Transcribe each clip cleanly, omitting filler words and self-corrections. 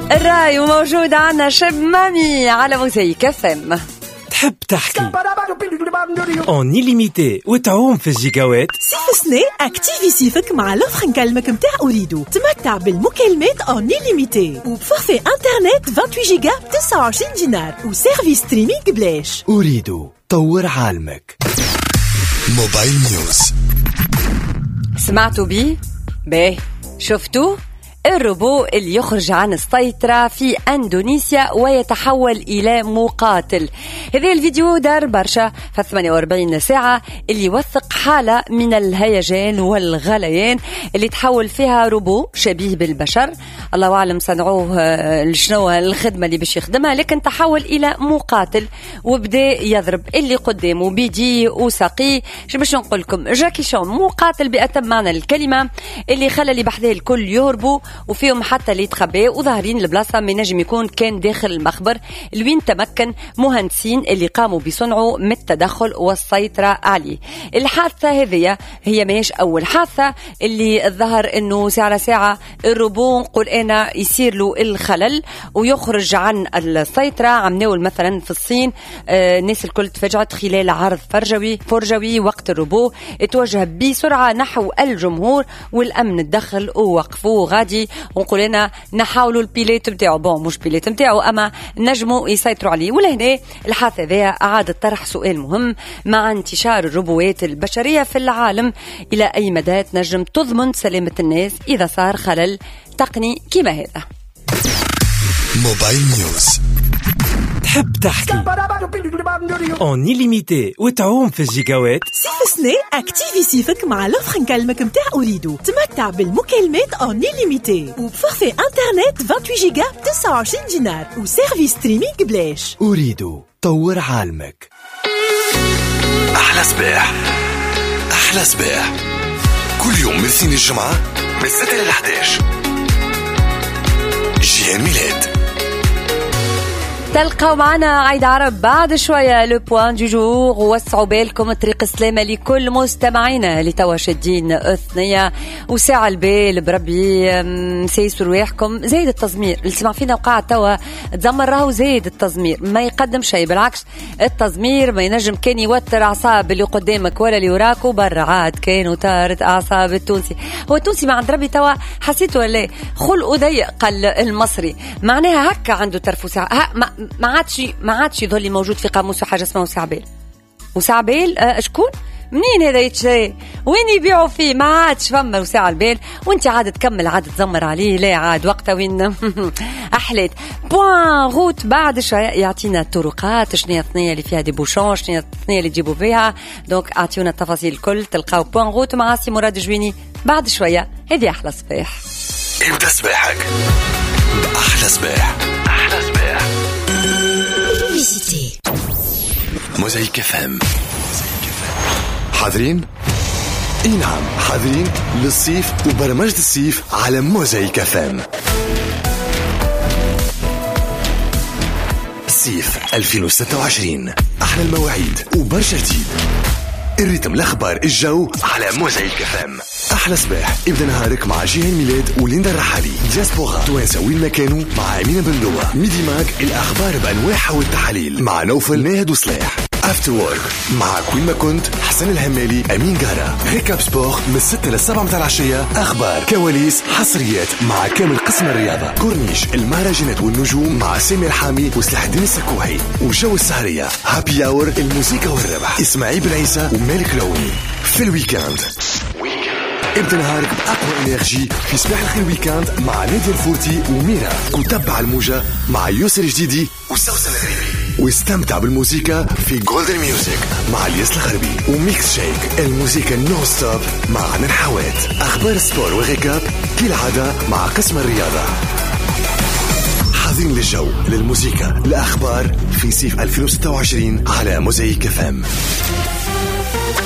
الراي وموجود عنا شب مامي على موزايك FM. تحب تحكي اون إليميتي وتعوم في الجيجاوات؟ صيف سنة اكتيفي صيفك مع لوفر نكلمك متاع أوريدو. تمتع بالمكالمات اون إليميتي وبفورفي انترنت 28 جيجا ب 29 دينار وسيرفيس ستريمينغ بلاش. أوريدو، طور عالمك. موبايل نيوز. سمعتوا بيه؟ باهي شفتوا؟ الروبو اللي يخرج عن السيطرة في أندونيسيا ويتحول إلى مقاتل. هذا الفيديو دار برشا في 48 ساعة اللي يوثق حالة من الهيجان والغليان اللي تحول فيها روبو شبيه بالبشر، الله أعلم صنعوه لشنو الخدمة اللي باش يخدمها، لكن تحول إلى مقاتل وبدأ يضرب اللي قدامه بيديه وساقيه. شو باش نقول لكم؟ جاكي شون مقاتل بأتم معنى الكلمة، اللي خلى اللي بحذاه الكل يهربوا وفيهم حتى اللي يتخبئوا وظاهرين البلاصة من نجم يكون كان داخل المخبر الوين تمكن مهندسين اللي قاموا بصنعه من التدخل والسيطرة عليه. الحادثة هذه هي ماهيش أول حادثة اللي الظهر أنه ساعة ساعة الروبو نقول أنا يصير له الخلل ويخرج عن السيطرة. عمناول مثلا في الصين الناس الكل تفاجأت خلال عرض فرجوي وقت الروبو اتوجه بسرعة نحو الجمهور والأمن تدخل ووقفوه غادي ونقول لنا نحاولوا البيليت متاعو بون مش بيليت متاعو اما نجموا يسيطروا عليه. ولهنا الحادثه هذه اعادت طرح سؤال مهم مع انتشار الروبوات البشريه في العالم، الى اي مدى تنجم تضمن سلامه الناس اذا صار خلل تقني كما هذا. موبايل نيوز. تحب تحكي اون إليميتي وتعوم في الجيجاوات؟ صيف سنة اكتيفي صيفك مع لوفر نكلمك متاع أوريدو. تمتع بالمكالمات اون إليميتي وبفورفي انترنت 28 جيجا ب 29 دينار وسيرفيس ستريمينغ بلاش. أوريدو، طور عالمك. أحلى صباح، أحلى صباح كل يوم من الاثنين الجمعة من 6 ل 11. جيان ميلاد. تلقوا معنا عيد عرب بعد شوية لو بوان دو جور. ووسعوا بالكم طريق السلامة لكل مستمعينا اللي توا شادين أثنية وساعة البال بربي سيسوا رواحكم. زايد التزمير اللي سمع فينا وقاعد توا تزمر راهو زايد التزمير ما يقدم شيء، بالعكس التزمير ما ينجم كان يوتر أعصاب اللي قدامك ولا اللي وراك وبرا عاد كان وتارت أعصاب التونسي. هو التونسي مع ربي توا حسيته ولا خلقه ضيق قال المصري معناها هكا عنده ترفوسة ما عادش يظل موجود في قاموسه حاجة اسمها وسعبال. وسعبال شكون؟ منين هذا يتشري؟ وين يبيعوا فيه؟ ما عادش فما وساع البال وانت عاد تكمل عاد تزمر عليه. لا عاد وقتها وين أحليت بوان غوت بعد شوية يعطينا الطرقات شنية الثنية اللي فيها دي بوشون شنية الثنية اللي تجيبوا فيها. دونك اعطيونا التفاصيل الكل تلقاو بوان غوت مع سي مراد جويني بعد شوية. هذه أحلى صباح. ابدأ صباحك بأحلى صباح. أحلى صباح. موزايك FM. حاضرين؟ اي نعم حاضرين للصيف وبرمجة الصيف على موزايك FM. الصيف 2026 أحلى المواعيد وبرشا جديد. الريتم الأخبار الجو على موزايك FM. أحلى صباح ابدأ نهارك مع جيهان ميلاد وليندا الرحالي. دياسبورا توانسة وين ما كانوا مع أمينة بندوة. ميدي ماك الأخبار بأنواعها والتحاليل مع نوفل ناهد وصلاح. افتر وورك مع كوين ما كنت حسن الهمالي أمين جارة. ريكاب سبور من 6 ل 7 متاع العشية. أخبار كواليس حصريات مع كامل قسم الرياضة. كورنيش المهرجانات والنجوم مع سامي الحامي وسلاح الدين السكوحي. وجو السهرية هابي أور الموسيقى والربح إسماعيل بن عيسى ومالك لوني. في الويكاند ابدأ نهارك بأقوى إنرجي في صباح الخير ويكاند مع نادية الفورتي وميرا. وتبع الموجة مع يوسر الجديدي وسوسن الغريبي. واستمتع بالموسيقى في جولدن ميوزك مع الياس الغربي. وميكس شيك الموسيقى نو ستوب مع عدن حوات. أخبار سبور وغيكاب كالعادة مع قسم الرياضة. حاضرين للجو للموسيقى الأخبار في صيف 2026 على موزايك FM.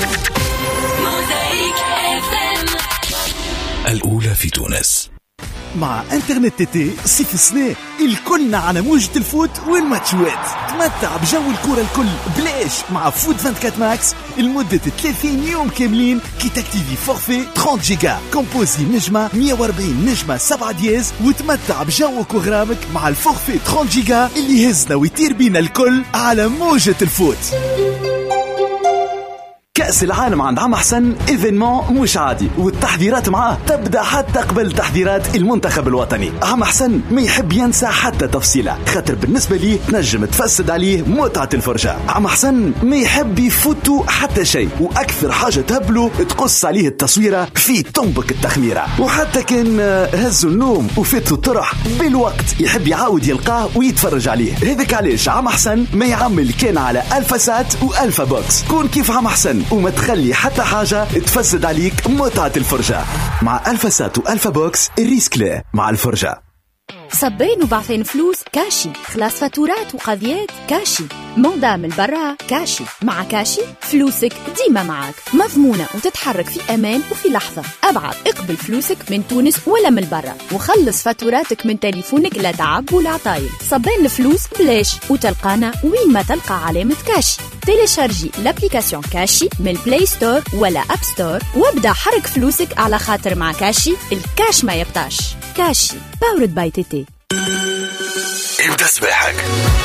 الأولى في تونس. مع انترنت تي تي صيف السنة الكلنا على موجة الفوت والماتشوات. تمتع بجو الكرة الكل بلاش مع فوت 24 ماكس لمدة 30 يوم كاملين كي تكتيفي فورفي 30 جيجا كومبوزي نجمة 140 نجمة 7 دياز، وتمتع بجوك وغرامك مع الفورفي 30 جيجا اللي يهزنا ويطير بينا الكل على موجة الفوت. كأس العالم عند عم حسن إيفينمون مش عادي، والتحضيرات معاه تبدأ حتى قبل تحضيرات المنتخب الوطني. عم حسن ما يحب ينسى حتى تفصيلة، خاطر بالنسبة لي تنجم تفسد عليه متعة الفرجة. عم حسن ما يحب يفوتوا حتى شيء، وأكثر حاجة تهبله تقص عليه التصويرة في تنبك التخميرة. وحتى كان هزوا النوم وفاتوا الطرح بالوقت يحب يعاود يلقاه ويتفرج عليه. هذاك علاش عم حسن ما يعمل كان على ألفا سات وألفا بوكس. كون كيف عم حسن وما تخلي حتى حاجة تفسد عليك متعة الفرجة. مع ألفا سات وألفا بوكس الريسك لا مع الفرجة. صبين وبعثين فلوس كاشي، خلاص فاتورات وقضيات كاشي، موضة من برا كاشي. مع كاشي فلوسك ديما معك، مضمونة وتتحرك في أمان وفي لحظة. أبعت اقبل فلوسك من تونس ولا من برا، وخلص فاتوراتك من تليفونك لا تعب ولا عطايل. صبين الفلوس بلاش، وتلقانا وين ما تلقى علامة كاشي. تيليشارجي لابليكاسيون كاشي من بلاي ستور ولا أب ستور، وابدأ حرك فلوسك على خاطر مع كاشي الكاش ما يبطاش. كاشي باورد باي تي تي. ابدأ سباحك.